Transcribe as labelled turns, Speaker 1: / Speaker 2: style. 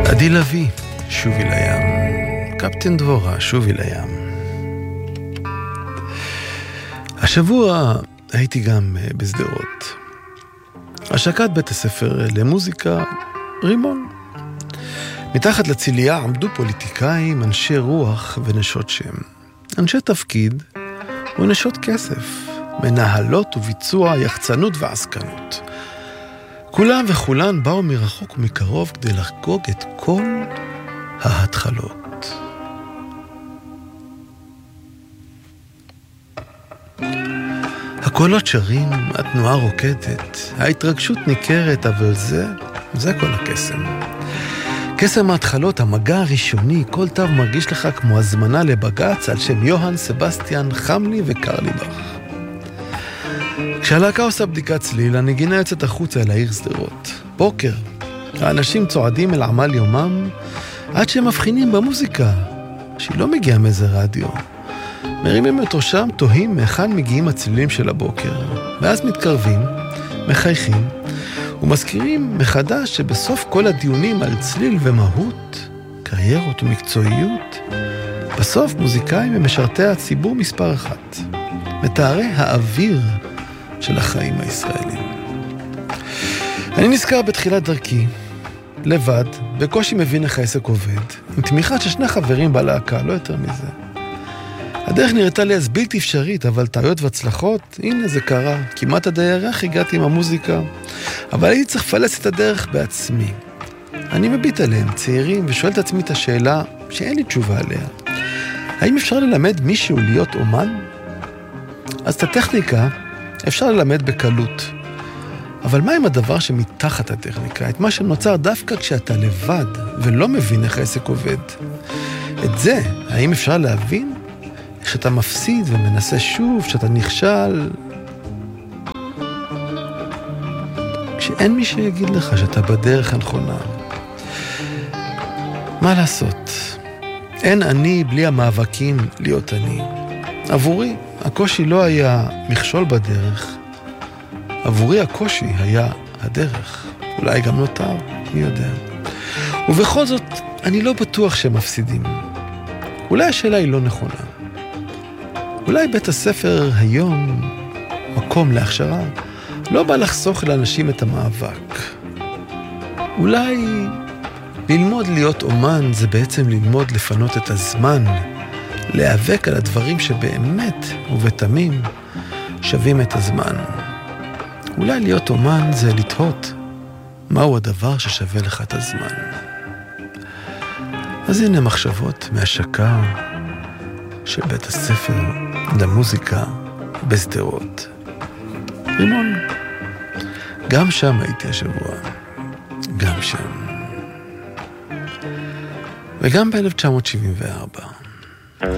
Speaker 1: עדי לוי, שובי לים. קפטן דבורה, שובי לים. השבוע הייתי גם בסדרות. השקת בית הספר למוזיקה רימון. מתחת לציליה עמדו פוליטיקאים, אנשי רוח ונשות שם. אנשי תפקיד ונשות כסף. מנהלות וביצוע, יחצנות ועסקנות. כולם וכולן באו מרחוק ומקרוב כדי לחגוג את כל ההתחלות. הקולות שרים, התנועה רוקדת, ההתרגשות ניכרת, אבל זה כל הקסם. קסם ההתחלות, המגע הראשוני, כל תו מרגיש לך כמו הזמנה לבגץ על שם יוהן סבסטיאן חמלי וקרליבך. כשהלהקה עושה בדיקת צליל, הנגינה יוצאת החוצה אל העיר סדרות. בוקר, האנשים צועדים אל עמל יומם, עד שהם מבחינים במוזיקה, שהיא לא מגיעה מאיזה רדיו. מרימים את ראשם, תוהים מהיכן מגיעים הצלילים של הבוקר, ואז מתקרבים, מחייכים, ומזכירים מחדש שבסוף כל הדיונים על צליל ומהות, קריירות ומקצועיות, בסוף מוזיקאים הם משרתי הציבור מספר אחת, מתארי האוויר של החיים הישראלים. אני נזכר בתחילת דרכי, לבד, בקושי מבין איך העסק עובד, עם תמיכה של שני חברים בלהקה, לא יותר מזה. הדרך נראתה לי אז בלתי אפשרית, אבל טעויות והצלחות, הנה זה קרה. כמעט עד הירח הגעתי עם המוזיקה, אבל הייתי צריך לפלס את הדרך בעצמי. אני מביט עליהם, צעירים, ושואל את עצמי את השאלה שאין לי תשובה עליה. האם אפשר ללמד מישהו להיות אומן? אז את הטכניקה אפשר ללמד בקלות. אבל מה עם הדבר שמתחת הטכניקה? את מה שנוצר דווקא כשאתה לבד ולא מבין איך העסק עובד. את זה, האם אפשר להבין? כשאתה מפסיד ומנסה שוב, כשאתה נכשל, כשאין מי שיגיד לך שאתה בדרך הנכונה. מה לעשות? אין אני בלי המאבקים להיות אני. עבורי הקושי לא היה מכשול בדרך, עבורי הקושי היה הדרך. אולי גם נותר, מי יודע. ובכל זאת אני לא בטוח שהם מפסידים. אולי השאלה היא לא נכונה. אולי בית הספר היום, מקום להכשרה, לא בא לחסוך לאנשים את המאבק. אולי ללמוד להיות אומן זה בעצם ללמוד לפנות את הזמן, להיאבק על הדברים שבאמת ובתמים שווים את הזמן. אולי להיות אומן זה לתהות מהו הדבר ששווה לך את הזמן. אז הנה מחשבות מהשקה של בית הספר למוזיקה בסדרות. רימון. גם שם הייתי השבוע. גם שם. וגם ב-1974.